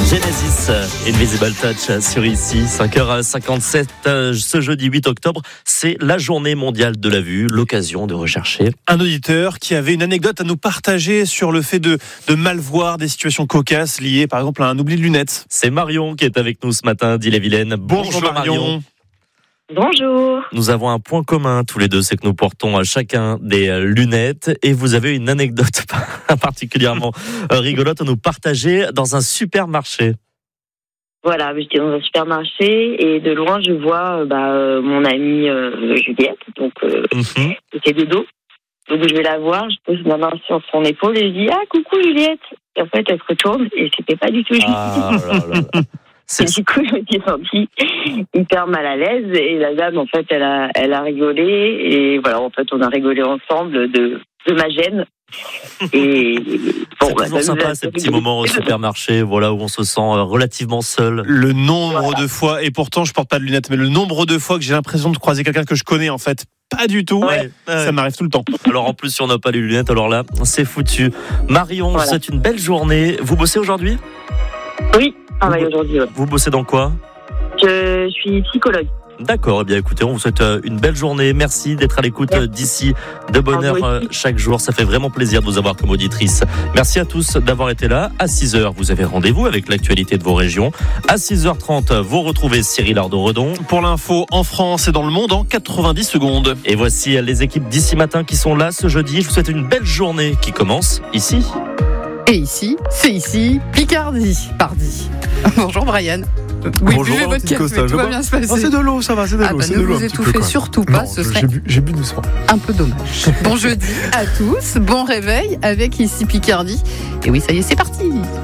Genesis, Invisible Touch sur ici, 5h57, ce jeudi 8 octobre, c'est la journée mondiale de la vue, l'occasion de rechercher un auditeur qui avait une anecdote à nous partager sur le fait de mal voir des situations cocasses liées par exemple à un oubli de lunettes. C'est Marion qui est avec nous ce matin d'Ille-et-Vilaine. Bonjour Marion. Bonjour. Nous avons un point commun tous les deux, c'est que nous portons chacun des lunettes et vous avez une anecdote particulièrement rigolote à nous partager dans un supermarché. Voilà, j'étais dans un supermarché et de loin je vois mon amie Juliette, donc c'est de dos. Donc je vais la voir, je pose ma main sur son épaule et je dis « Ah, coucou Juliette !» Et en fait elle se retourne et c'était pas du tout Juliette. Ah là là. Et du coup, je me suis sentie hyper mal à l'aise et la dame, en fait, elle a rigolé et voilà, en fait, on a rigolé ensemble de ma gêne. Et bon, c'est toujours sympa ces petits moments au supermarché, voilà, où on se sent relativement seul. Le nombre de fois, et pourtant je porte pas de lunettes, mais le nombre de fois que j'ai l'impression de croiser quelqu'un que je connais en fait. Pas du tout, ça m'arrive tout le temps. Alors en plus si on n'a pas les lunettes, alors là, c'est foutu. Marion, voilà. C'est une belle journée. Vous bossez aujourd'hui ? Oui. Aujourd'hui, ouais. Vous bossez dans quoi ? Je suis psychologue. D'accord, eh bien écoutez, on vous souhaite une belle journée. Merci d'être à l'écoute d'ici, de bonne heure chaque jour. Ça fait vraiment plaisir de vous avoir comme auditrice. Merci à tous d'avoir été là. À 6h, vous avez rendez-vous avec l'actualité de vos régions. À 6h30, vous retrouvez Cyril Ardo-Redon. Pour l'info en France et dans le monde en 90 secondes. Et voici les équipes d'ici matin qui sont là ce jeudi. Je vous souhaite une belle journée qui commence ici. Et ici, c'est ici, Picardie, pardi. Bonjour Brian. Oui, bonjour, buvez votre café, tout va bien se passer. Oh, c'est de l'eau, ça va, c'est de l'eau. Ne vous étouffez surtout pas, ce serait j'ai bu doucement. Un peu dommage. Bon jeudi à tous, bon réveil avec ici Picardie. Et oui, ça y est, c'est parti.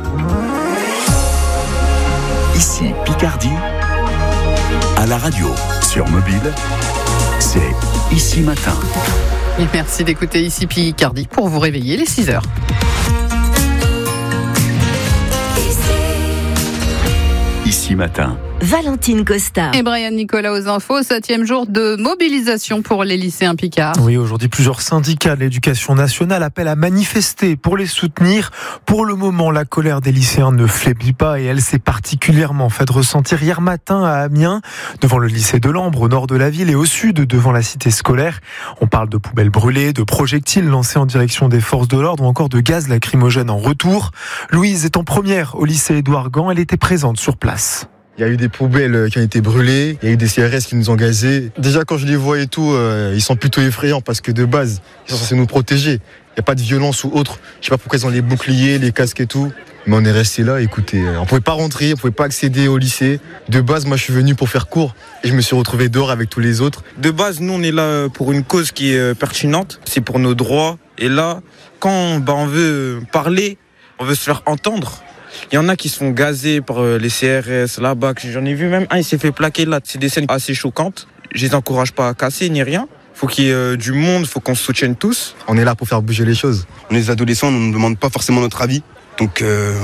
Ici Picardie, à la radio, sur mobile, c'est Ici Matin. Et merci d'écouter ici Picardie pour vous réveiller les 6h. Ici Matin. Valentine Costa. Et Brian Nicolas aux infos, 7e jour de mobilisation pour les lycéens Picard. Oui, aujourd'hui, plusieurs syndicats de l'éducation nationale appellent à manifester pour les soutenir. Pour le moment, la colère des lycéens ne faiblit pas et elle s'est particulièrement faite ressentir hier matin à Amiens, devant le lycée de Lambre, au nord de la ville, et au sud, devant la cité scolaire. On parle de poubelles brûlées, de projectiles lancés en direction des forces de l'ordre ou encore de gaz lacrymogène en retour. Louise est en première au lycée Édouard Gand, elle était présente sur place. Il y a eu des poubelles qui ont été brûlées, il y a eu des CRS qui nous ont gazés. Déjà quand je les vois et tout, ils sont plutôt effrayants parce que de base, ils sont censés nous protéger. Il n'y a pas de violence ou autre. Je sais pas pourquoi ils ont les boucliers, les casques et tout. Mais on est resté là, écoutez, on pouvait pas rentrer, on pouvait pas accéder au lycée. De base, moi je suis venu pour faire cours et je me suis retrouvé dehors avec tous les autres. De base, nous on est là pour une cause qui est pertinente, c'est pour nos droits. Et là, quand on veut parler, on veut se faire entendre. Il y en a qui se font gazer par les CRS là-bas. J'en ai vu même un, il s'est fait plaquer là. C'est des scènes assez choquantes. Je les encourage pas à casser ni rien. Faut qu'il y ait du monde, faut qu'on se soutienne tous. On est là pour faire bouger les choses. On est des adolescents, on ne nous demande pas forcément notre avis. Donc